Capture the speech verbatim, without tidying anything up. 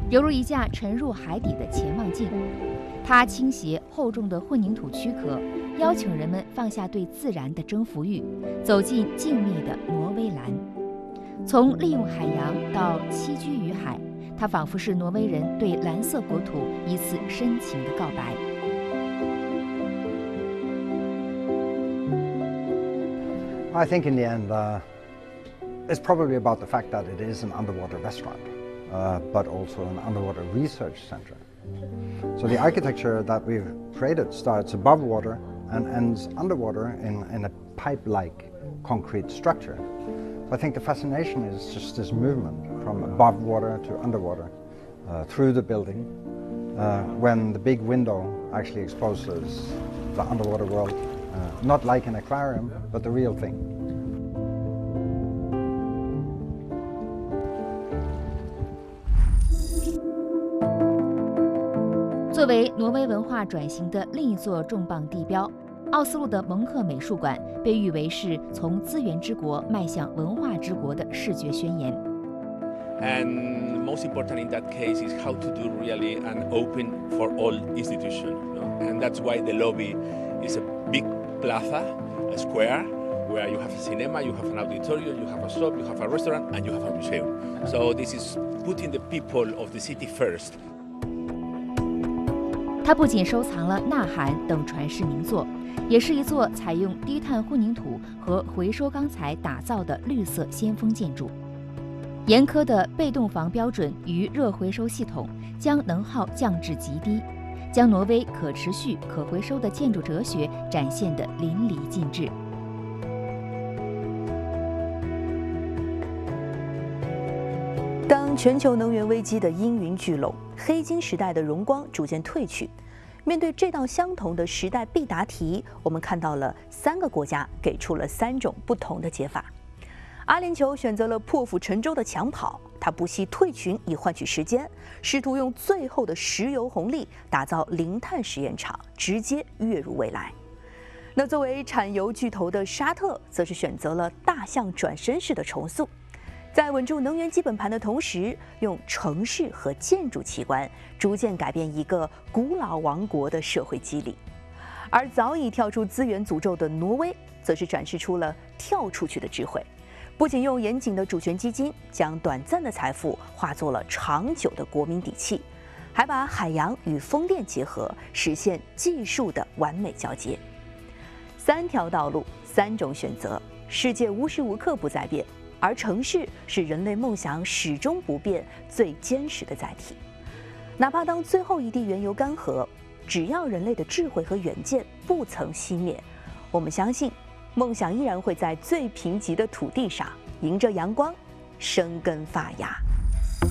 犹如一架沉入海底的潜望镜。它倾斜厚重的混凝土躯壳，邀请人们放下对自然的征服欲，走进静谧的挪威蓝。从利用海洋到栖居于海，它仿佛是挪威人对蓝色国土一次深情的告白。 I think in the end, uh, it's probably about the fact that it is an underwater restaurant, uh, but also an underwater research center. So the architecture that we've created starts above water and ends underwater in, in a pipe-like concrete structure. So I think the fascination is just this movement from above water to underwater uh, through the building, uh, when the big window actually exposes the underwater world, uh, not like an aquarium, but the real thing. 作为挪威文化转型的另一座重磅地标，奥斯陆的蒙克美术馆被誉为是从资源之国迈向文化之国的视觉宣言。 And most important in that case is how to do really an open for all institution, you know? And that's why the lobby is a big plaza, a square, where you have a cinema, you have an auditorium, you have a shop, you have a restaurant, and you have a museum. So this is putting the people of the city first. 它不仅收藏了《呐喊》等传世名作，也是一座采用低碳混凝土和回收钢材打造的绿色先锋建筑。严苛的被动防标准与热回收系统将能耗降至极低，将挪威可持续、可回收的建筑哲学展现得淋漓尽致。 当全球能源危机的阴云聚拢，黑金时代的荣光逐渐褪去。面对这道相同的时代必答题，我们看到了三个国家给出了三种不同的解法。阿联酋选择了破釜沉舟的抢跑，他不惜退群以换取时间，试图用最后的石油红利打造零碳实验场，直接跃入未来。那作为产油巨头的沙特，则是选择了大象转身式的重塑。在稳住能源基本盘的同时，用城市和建筑奇观逐渐改变一个古老王国的社会机理。而早已跳出资源诅咒的挪威，则是展示出了跳出去的智慧，不仅用严谨的主权基金将短暂的财富化作了长久的国民底气，还把海洋与风电结合，实现技术的完美交接。三条道路，三种选择，世界无时无刻不在变。而城市是人类梦想始终不变、最坚实的载体。哪怕当最后一滴原油干涸，只要人类的智慧和远见不曾熄灭，我们相信，梦想依然会在最贫瘠的土地上，迎着阳光，生根发芽。